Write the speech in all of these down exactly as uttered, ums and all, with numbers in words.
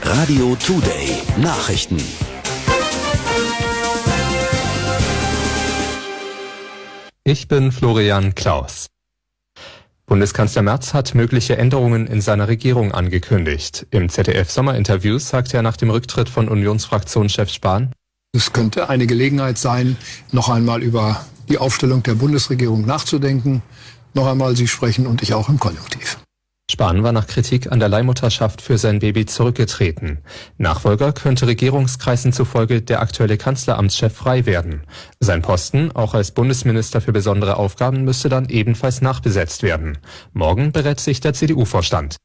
Radio Today Nachrichten. Ich bin Florian Klaus. Bundeskanzler Merz hat mögliche Änderungen in seiner Regierung angekündigt. Im Z D F-Sommerinterview sagte er nach dem Rücktritt von Unionsfraktionschef Spahn: Es könnte eine Gelegenheit sein, noch einmal über die Aufstellung der Bundesregierung nachzudenken. Noch einmal, Sie sprechen und ich auch im Konjunktiv. Spahn war nach Kritik an der Leihmutterschaft für sein Baby zurückgetreten. Nachfolger könnte Regierungskreisen zufolge der aktuelle Kanzleramtschef frei werden. Sein Posten, auch als Bundesminister für besondere Aufgaben, müsste dann ebenfalls nachbesetzt werden. Morgen berät sich der C D U-Vorstand.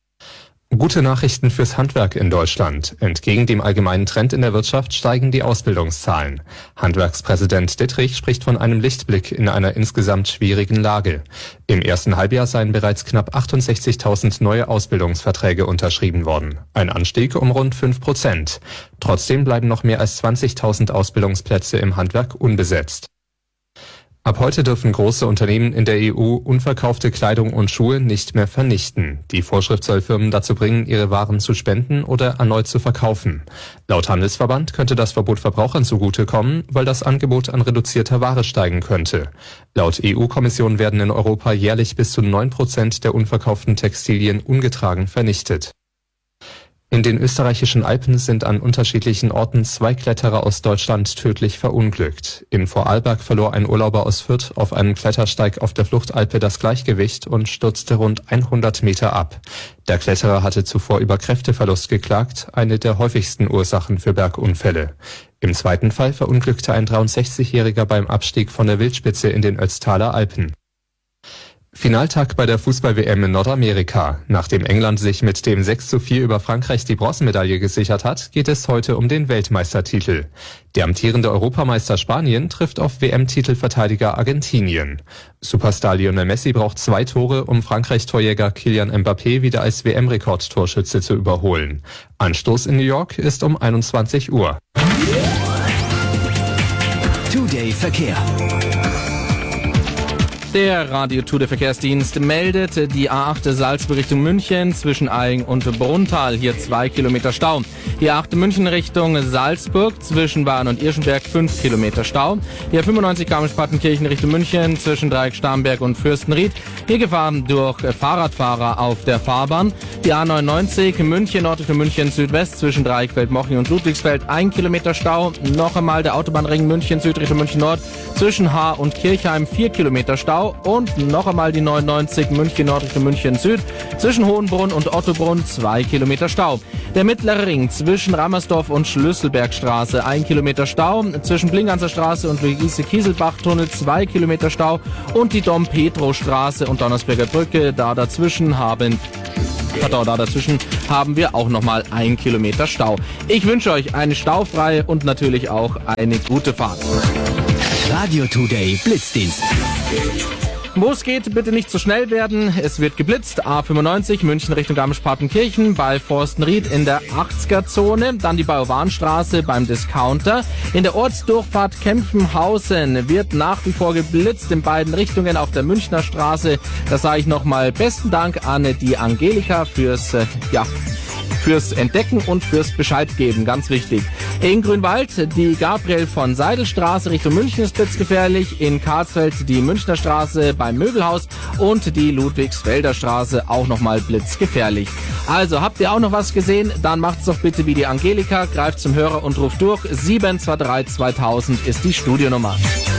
Gute Nachrichten fürs Handwerk in Deutschland. Entgegen dem allgemeinen Trend in der Wirtschaft steigen die Ausbildungszahlen. Handwerkspräsident Dittrich spricht von einem Lichtblick in einer insgesamt schwierigen Lage. Im ersten Halbjahr seien bereits knapp achtundsechzigtausend neue Ausbildungsverträge unterschrieben worden. Ein Anstieg um rund fünf Prozent. Trotzdem bleiben noch mehr als zwanzigtausend Ausbildungsplätze im Handwerk unbesetzt. Ab heute dürfen große Unternehmen in der E U unverkaufte Kleidung und Schuhe nicht mehr vernichten. Die Vorschrift soll Firmen dazu bringen, ihre Waren zu spenden oder erneut zu verkaufen. Laut Handelsverband könnte das Verbot Verbrauchern zugutekommen, weil das Angebot an reduzierter Ware steigen könnte. Laut E U-Kommission werden in Europa jährlich bis zu neun Prozent der unverkauften Textilien ungetragen vernichtet. In den österreichischen Alpen sind an unterschiedlichen Orten zwei Kletterer aus Deutschland tödlich verunglückt. In Vorarlberg verlor ein Urlauber aus Fürth auf einem Klettersteig auf der Fluchtalpe das Gleichgewicht und stürzte rund hundert Meter ab. Der Kletterer hatte zuvor über Kräfteverlust geklagt, eine der häufigsten Ursachen für Bergunfälle. Im zweiten Fall verunglückte ein dreiundsechzigjähriger beim Abstieg von der Wildspitze in den Ötztaler Alpen. Finaltag bei der Fußball-W M in Nordamerika. Nachdem England sich mit dem sechs zu vier über Frankreich die Bronzemedaille gesichert hat, geht es heute um den Weltmeistertitel. Der amtierende Europameister Spanien trifft auf W M-Titelverteidiger Argentinien. Superstar Lionel Messi braucht zwei Tore, um Frankreich-Torjäger Kylian Mbappé wieder als W M-Rekordtorschütze zu überholen. Anstoß in New York ist um einundzwanzig Uhr. Today Verkehr. Der Radio Today Verkehrsdienst meldet die A acht Salzburg Richtung München zwischen Aing und Brunntal. Hier zwei Kilometer Stau. Die A acht München Richtung Salzburg zwischen Bahn und Irschenberg fünf Kilometer Stau. Die A fünfundneunzig Garmisch-Partenkirchen Richtung München zwischen Dreieck Starnberg und Fürstenried. Hier gefahren durch Fahrradfahrer auf der Fahrbahn. Die A neunundneunzig München Nord Richtung München Südwest zwischen Dreieck Feldmoching und Ludwigsfeld ein Kilometer Stau. Noch einmal der Autobahnring München Süd Richtung München Nord zwischen Haar und Kirchheim vier Kilometer Stau. Und noch einmal die neunundneunzig München Nord Richtung München Süd zwischen Hohenbrunn und Ottobrunn zwei Kilometer Stau. Der mittlere Ring zwischen Rammersdorf und Schlüsselbergstraße ein Kilometer Stau. Zwischen Blinganser Straße und Luise-Kieselbach-Tunnel zwei Kilometer Stau. Und die Dom-Petro-Straße und Donnersberger Brücke, da dazwischen haben Pardon, da dazwischen haben wir auch nochmal ein Kilometer Stau. Ich wünsche euch eine staufreie und natürlich auch eine gute Fahrt. Radio Today Blitzdienst. Wo es geht, bitte nicht zu schnell werden. Es wird geblitzt. A fünfundneunzig München Richtung Garmisch-Partenkirchen bei Forstenried in der achtziger-Zone. Dann die Bauwahnstraße beim Discounter. In der Ortsdurchfahrt Kempfenhausen wird nach wie vor geblitzt in beiden Richtungen auf der Münchner Straße. Da sage ich nochmal besten Dank an die Angelika fürs, äh, ja, fürs Entdecken und fürs Bescheid geben, ganz wichtig. In Grünwald die Gabriel von Seidelstraße Richtung München ist blitzgefährlich. In Karlsfeld die Münchner Straße beim Möbelhaus und die Ludwigsfelder Straße auch nochmal blitzgefährlich. Also, habt ihr auch noch was gesehen? Dann macht's doch bitte wie die Angelika, greift zum Hörer und ruft durch. sieben zwei drei zweitausend ist die Studionummer.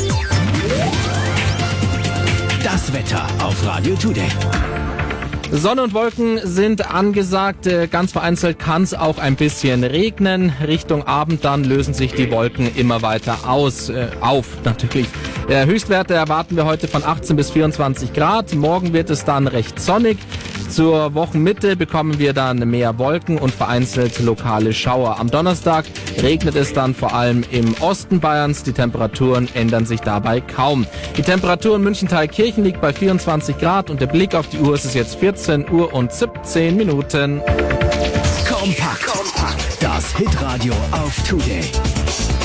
Das Wetter auf Radio Today. Sonne und Wolken sind angesagt. Ganz vereinzelt kann es auch ein bisschen regnen. Richtung Abend dann lösen sich die Wolken immer weiter aus, äh, auf natürlich. Der Höchstwerte erwarten wir heute von achtzehn bis vierundzwanzig Grad. Morgen wird es dann recht sonnig. Zur Wochenmitte bekommen wir dann mehr Wolken und vereinzelt lokale Schauer. Am Donnerstag regnet es dann vor allem im Osten Bayerns. Die Temperaturen ändern sich dabei kaum. Die Temperatur in München-Thalkirchen liegt bei vierundzwanzig Grad und der Blick auf die Uhr ist es jetzt vierzehn Uhr und siebzehn Minuten. Kompakt. Kompakt. Das Hitradio auf Today.